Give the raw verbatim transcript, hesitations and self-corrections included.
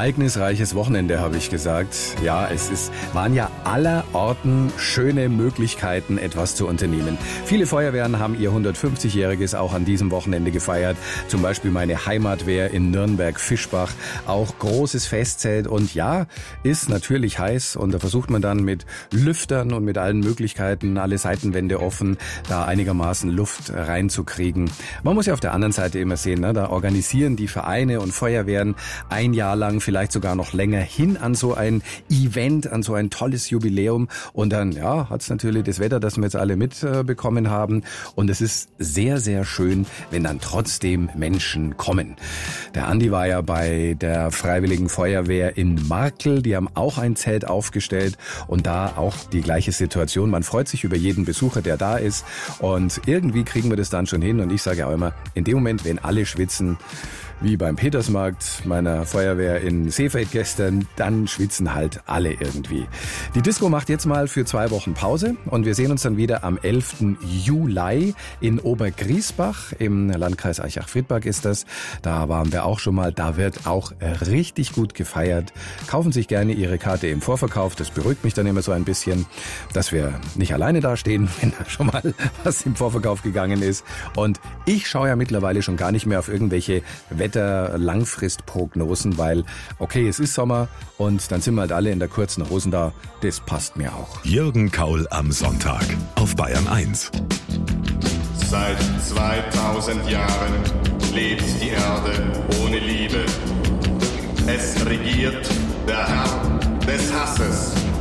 ereignisreiches Wochenende, habe ich gesagt. Ja, es ist, waren ja allerorten schöne Möglichkeiten, etwas zu unternehmen. Viele Feuerwehren haben ihr hundertfünfzigjähriges auch an diesem Wochenende gefeiert. Zum Beispiel meine Heimatwehr in Nürnberg-Fischbach. Auch großes Festzelt und ja, ist natürlich heiß und da versucht man dann mit Lüftern und mit allen Möglichkeiten, alle Seitenwände offen, da einigermaßen Luft reinzukriegen. Man muss ja auf der anderen Seite immer sehen, ne, da organisieren die Vereine und Feuerwehren ein Jahr lang, vielleicht sogar noch länger hin an so ein Event, an so ein tolles Jubiläum. Und dann, ja, hat's natürlich das Wetter, das wir jetzt alle mitbekommen haben. Und es ist sehr, sehr schön, wenn dann trotzdem Menschen kommen. Der Andi war ja bei der Freiwilligen Feuerwehr in Markel. Die haben auch ein Zelt aufgestellt und da auch die gleiche Situation. Man freut sich über jeden Besucher, der da ist. Und irgendwie kriegen wir das dann schon hin. Und ich sage auch immer, in dem Moment, wenn alle schwitzen, wie beim Petersmarkt meiner Feuerwehr in Seefeld gestern, dann schwitzen halt alle irgendwie. Die Disco macht jetzt mal für zwei Wochen Pause und wir sehen uns dann wieder am elften Juli in Obergriesbach im Landkreis Aichach-Friedberg ist das. Da waren wir auch schon mal, da wird auch richtig gut gefeiert. Kaufen sich gerne Ihre Karte im Vorverkauf, das beruhigt mich dann immer so ein bisschen, dass wir nicht alleine dastehen, wenn da schon mal was im Vorverkauf gegangen ist. Und ich schaue ja mittlerweile schon gar nicht mehr auf irgendwelche Wetter-Langfristprognosen, weil, okay, es ist Sommer und dann sind wir halt alle in der kurzen Hosen da. Das passt mir auch. Jürgen Kaul am Sonntag auf Bayern eins. Seit zweitausend Jahren lebt die Erde ohne Liebe. Es regiert der Herr des Hasses.